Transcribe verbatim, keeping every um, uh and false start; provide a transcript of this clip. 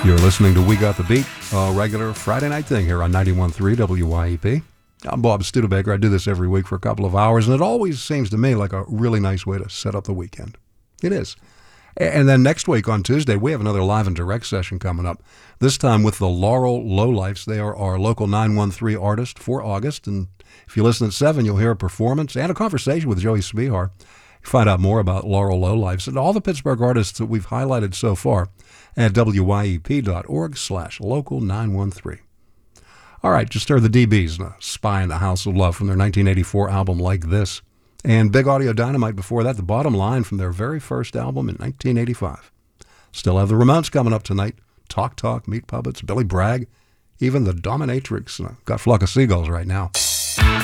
You're listening to We Got the Beat, a regular Friday night thing here on ninety-one point three W Y E P. I'm Bob Studebaker. I do this every week for a couple of hours, and it always seems to me like a really nice way to set up the weekend. It is. And then next week on Tuesday, we have another live and direct session coming up, this time with the Laurel Lowlifes. They are our local nine one three artist for August, and if you listen at seven, you'll hear a performance and a conversation with Joey Spihar. Find out more about Laurel Lowlifes and all the Pittsburgh artists that we've highlighted so far at W Y E P dot org slash local nine one three. All right, just heard the D Bs, and a Spy in the House of Love from their nineteen eighty-four album Like This. And Big Audio Dynamite before that, The Bottom Line from their very first album in nineteen eighty-five. Still have the Ramones coming up tonight. Talk Talk, Meat Puppets, Billy Bragg, even the Dominatrix. Got a flock of seagulls right now.